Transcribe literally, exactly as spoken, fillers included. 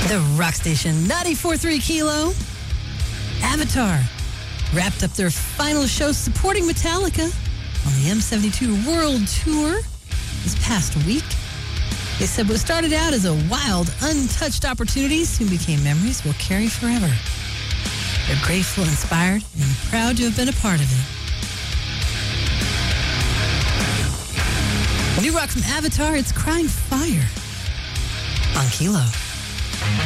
The rock station ninety-four point three Kilo. Avatar wrapped up their final show supporting Metallica on the M seventy-two World Tour this past week. They said what started out as a wild, untouched opportunity soon became memories we'll carry forever. They're grateful, inspired, and proud to have been a part of it. New rock from Avatar, it's Crying Fire on Kilo.